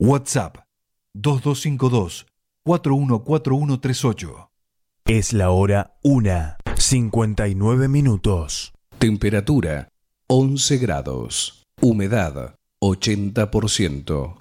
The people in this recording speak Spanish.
WhatsApp 2252-414138. Es la hora 1:59. Temperatura 11 grados. Humedad 80%.